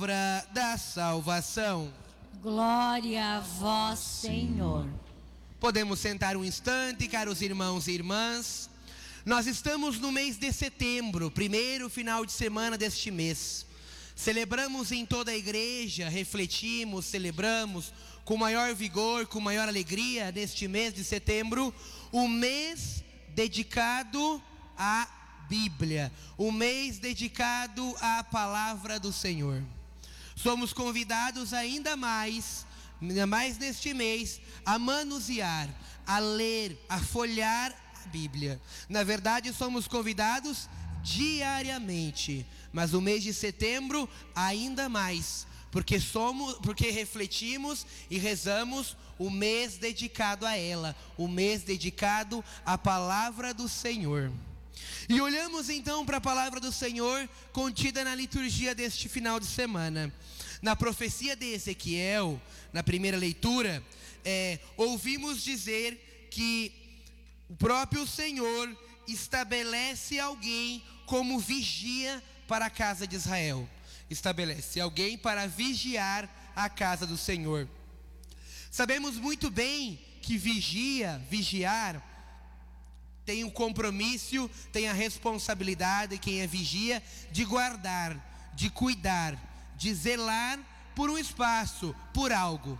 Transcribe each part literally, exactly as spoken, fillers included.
palavra da salvação. Glória a vós, Senhor. Podemos sentar um instante, caros irmãos e irmãs. Nós estamos no mês de setembro, primeiro final de semana deste mês. Celebramos em toda a igreja, refletimos, celebramos com maior vigor, com maior alegria neste mês de setembro, o mês dedicado à Bíblia, o mês dedicado à palavra do Senhor. Somos convidados ainda mais, ainda mais neste mês, a manusear, a ler, a folhear a Bíblia. Na verdade, somos convidados diariamente, mas o mês de setembro ainda mais, porque somos, porque refletimos e rezamos o mês dedicado a ela, o mês dedicado à palavra do Senhor. E olhamos então para a palavra do Senhor contida na liturgia deste final de semana. Na profecia de Ezequiel, na primeira leitura, é, ouvimos dizer que o próprio Senhor estabelece alguém como vigia para a casa de Israel. Estabelece alguém para vigiar a casa do Senhor. Sabemos muito bem que vigia, vigiar, tem o compromisso, tem a responsabilidade, quem é vigia, de guardar, de cuidar, de zelar por um espaço, por algo.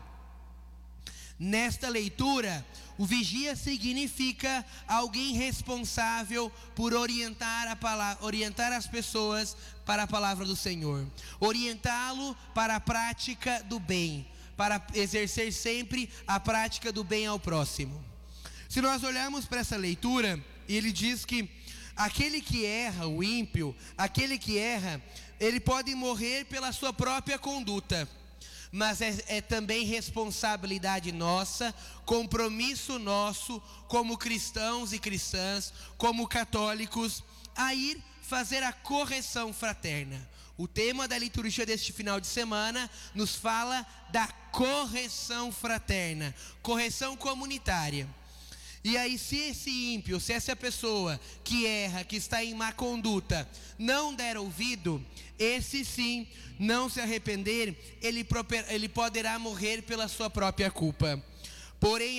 Nesta leitura, o vigia significa alguém responsável por orientar, a palavra, orientar as pessoas para a palavra do Senhor, orientá-lo para a prática do bem, para exercer sempre a prática do bem ao próximo. Se nós olharmos para essa leitura, ele diz que aquele que erra, o ímpio, aquele que erra, ele pode morrer pela sua própria conduta, mas é, é também responsabilidade nossa, compromisso nosso, como cristãos e cristãs, como católicos, a ir fazer a correção fraterna. O tema da liturgia deste final de semana nos fala da correção fraterna, correção comunitária. E aí, se esse ímpio, se essa pessoa que erra, que está em má conduta, não der ouvido, esse sim, não se arrepender, ele, ele poderá morrer pela sua própria culpa. Porém,